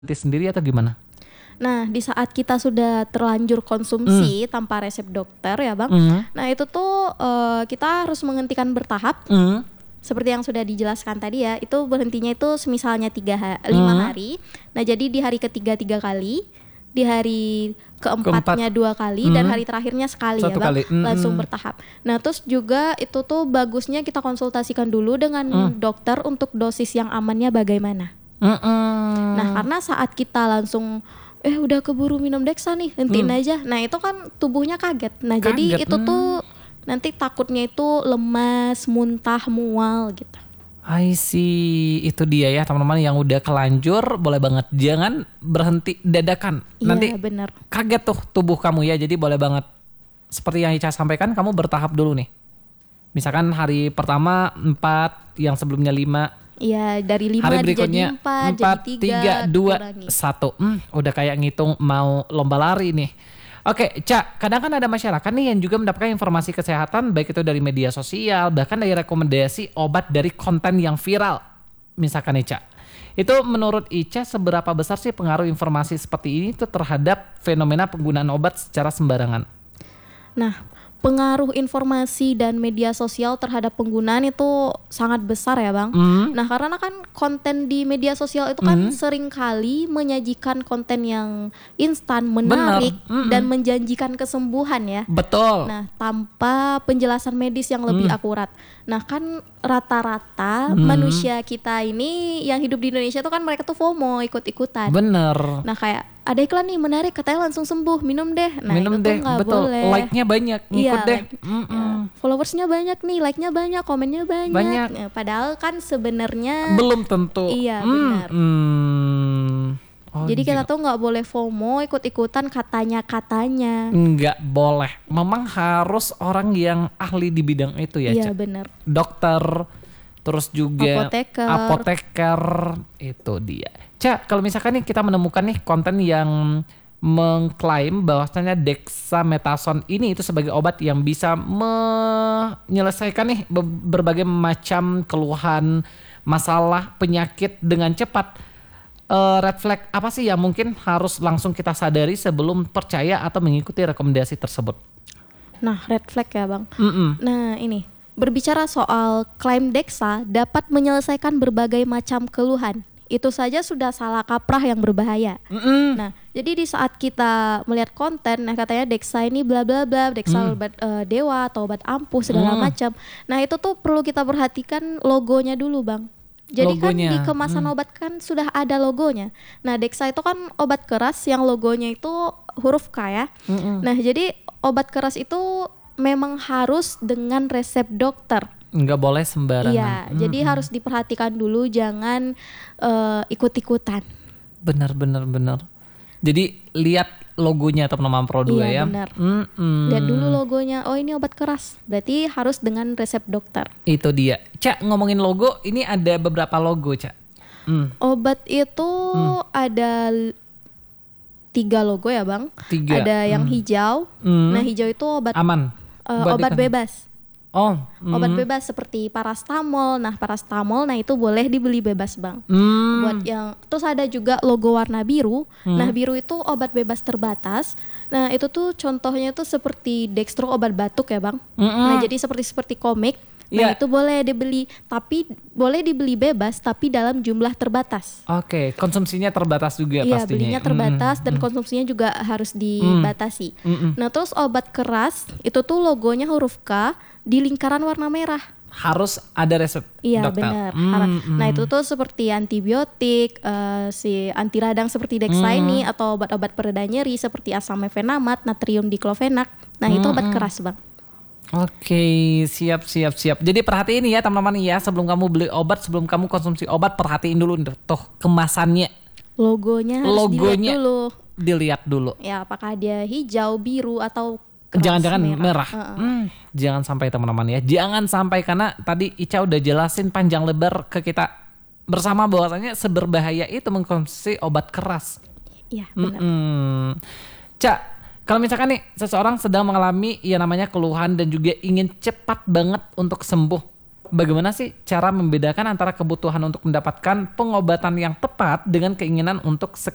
sendiri atau gimana? Nah, di saat kita sudah terlanjur konsumsi tanpa resep dokter ya Bang, nah itu tuh kita harus menghentikan bertahap. Seperti yang sudah dijelaskan tadi ya, itu berhentinya itu semisalnya 5 hari. Nah jadi di hari ketiga 3 kali, di hari keempatnya 2 kali, dan hari terakhirnya sekali ya Bang, langsung bertahap. Nah terus juga itu tuh bagusnya kita konsultasikan dulu dengan dokter untuk dosis yang amannya bagaimana. Nah karena saat kita langsung udah keburu minum Dexa nih, hentiin aja. Nah itu kan tubuhnya kaget. Nah jadi itu tuh nanti takutnya itu lemas, muntah, mual gitu. I see, itu dia ya teman-teman yang udah kelanjur, boleh banget jangan berhenti dadakan. Nanti bener. Kaget tuh tubuh kamu ya, jadi boleh banget seperti yang Ica sampaikan, kamu bertahap dulu nih. Misalkan hari pertama 4, yang sebelumnya 5. Iya, dari 5 hari berikutnya berikutnya 4, jadi 3, 2, 1. Udah kayak ngitung mau lomba lari nih. Oke, Ca, kadang kan ada masyarakat nih yang juga mendapatkan informasi kesehatan baik itu dari media sosial, bahkan dari rekomendasi obat dari konten yang viral. Misalkan nih, Ca, itu menurut Ica seberapa besar sih pengaruh informasi seperti ini tuh terhadap fenomena penggunaan obat secara sembarangan? Nah, pengaruh informasi dan media sosial terhadap penggunaan itu sangat besar ya Bang. Nah karena kan konten di media sosial itu kan sering kali menyajikan konten yang instan, menarik, dan menjanjikan kesembuhan ya. Betul. Nah tanpa penjelasan medis yang lebih akurat. Nah kan rata-rata manusia kita ini yang hidup di Indonesia tuh kan mereka tuh FOMO, ikut-ikutan. Bener. Nah kayak ada iklan nih menarik, katanya langsung sembuh, minum deh. Nah minum itu deh, tuh nggak betul. boleh. Like-nya banyak, ngikut deh. Followersnya banyak nih, like-nya banyak, komennya banyak. Nah, padahal kan sebenarnya belum tentu. Iya benar. Oh, jadi kita tuh nggak boleh FOMO, ikut-ikutan katanya. Nggak boleh. Memang harus orang yang ahli di bidang itu ya, Iya benar. Dokter, terus juga apoteker, itu dia. Ca, kalau misalkan nih kita menemukan nih konten yang mengklaim bahwasanya dexamethasone ini itu sebagai obat yang bisa menyelesaikan nih berbagai macam keluhan, masalah, penyakit dengan cepat. Red flag apa sih yang mungkin harus langsung kita sadari sebelum percaya atau mengikuti rekomendasi tersebut? Nah, red flag ya Bang. Nah ini, berbicara soal klaim Dexa dapat menyelesaikan berbagai macam keluhan, itu saja sudah salah kaprah yang berbahaya. Nah, jadi di saat kita melihat konten, nah katanya Dexa ini bla bla bla, Dexa obat dewa atau obat ampuh segala macam. Nah itu tuh perlu kita perhatikan logonya dulu Bang. Jadi logonya. Kan di kemasan obat kan sudah ada logonya. Nah Dexa itu kan obat keras yang logonya itu huruf K ya. Nah jadi obat keras itu memang harus dengan resep dokter. Nggak boleh sembarangan. Iya, jadi harus diperhatikan dulu, jangan ikut-ikutan. Benar. Jadi lihat logonya teman-teman Pro 2 ya. Benar. Lihat dulu logonya, oh ini obat keras, berarti harus dengan resep dokter. Itu dia. Cak, ngomongin logo, ini ada beberapa logo, Cak. Obat itu ada 3 logo ya Bang. 3. Ada yang hijau. Nah hijau itu obat aman. Obat bebas. Obat bebas seperti parastamol. Nah parastamol, nah itu boleh dibeli bebas Bang. Buat yang terus ada juga logo warna biru. Nah biru itu obat bebas terbatas. Nah itu tuh contohnya tuh seperti dextro obat batuk ya Bang. Nah jadi seperti komik. Nah itu boleh dibeli, tapi boleh dibeli bebas tapi dalam jumlah terbatas. Oke, konsumsinya terbatas juga pastinya. Iya, belinya terbatas dan konsumsinya juga harus dibatasi. Nah terus obat keras itu tuh logonya huruf K di lingkaran warna merah. Harus ada resep dokter. Iya benar. Nah itu tuh seperti antibiotik, si anti radang seperti Dexa ini, atau obat-obat pereda nyeri seperti asam mefenamat, natrium diklofenak. Nah itu obat keras Bang. Oke, siap. Jadi perhatiin ya teman-teman ya, sebelum kamu beli obat, sebelum kamu konsumsi obat, perhatiin dulu tuh kemasannya. Logonya harus dilihat dulu. Ya, apakah dia hijau, biru atau jangan-jangan merah. Jangan sampai teman-teman ya. Jangan sampai, karena tadi Ica udah jelasin panjang lebar ke kita bersama bahwasanya seberbahaya itu mengkonsumsi obat keras. Iya, benar. Ca, kalau misalkan nih seseorang sedang mengalami ya namanya keluhan dan juga ingin cepat banget untuk sembuh, bagaimana sih cara membedakan antara kebutuhan untuk mendapatkan pengobatan yang tepat dengan keinginan untuk